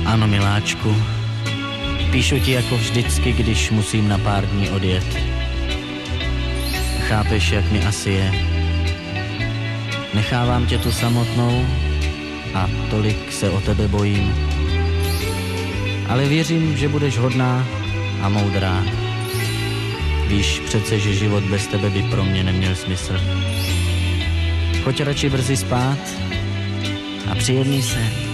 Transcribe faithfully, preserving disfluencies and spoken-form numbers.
Ano, miláčku, píšu ti jako vždycky, když musím na pár dní odjet. Chápeš, jak mi asi je. Nechávám tě tu samotnou a tolik se o tebe bojím. Ale věřím, že budeš hodná a moudrá. Víš přece, že život bez tebe by pro mě neměl smysl. Choď radši brzy spát a příjemný sen.